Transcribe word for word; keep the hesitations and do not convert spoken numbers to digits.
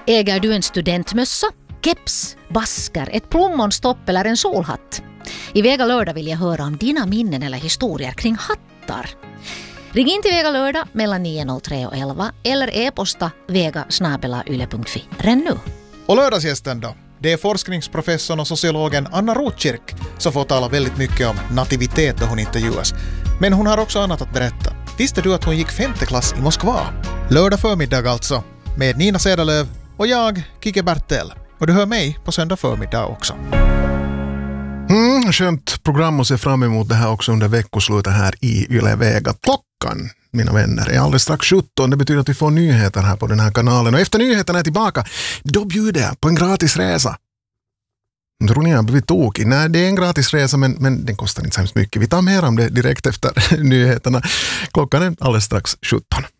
Äger du en studentmössa, keps, basker, ett plommonstopp eller en solhatt? I Vega lördag vill jag höra om dina minnen eller historier kring hattar. Ring in till Vega lördag mellan nio noll tre och elva eller e-posta vega snabel-a yle punkt fi. Ren nu! Och lördagsgästen då? Det är forskningsprofessorn och sociologen Anna Rotkirk som får tala väldigt mycket om nativitet då hon intervjuas. Men hon har också annat att berätta. Visste du att hon gick femte klass i Moskva? Lördag förmiddag alltså, med Nina Cederlöv och jag, Kike Bertel. Och du hör mig på söndag förmiddag också. Mm, skönt program och se fram emot det här också under veckoslutet här i Yle Vega. Klockan, mina vänner, är alldeles strax sjutton. Det betyder att vi får nyheter här på den här kanalen. Och efter nyheterna är tillbaka, då bjuder jag på en gratis resa. Tror ni jag har blivit tokig? Nej, det är en gratis resa, men, men den kostar inte så hemskt mycket. Vi tar mer om det direkt efter nyheterna. Klockan är alldeles strax sjutton.